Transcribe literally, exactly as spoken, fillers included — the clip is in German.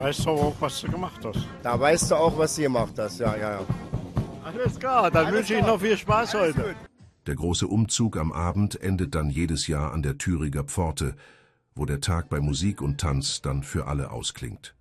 Weißt du auch, was du gemacht hast? Da weißt du auch, was du gemacht hast, ja, ja, ja. Alles klar, dann Alles wünsche ich klar. noch viel Spaß Alles heute. gut. Der große Umzug am Abend endet dann jedes Jahr an der Thüringer Pforte, wo der Tag bei Musik und Tanz dann für alle ausklingt.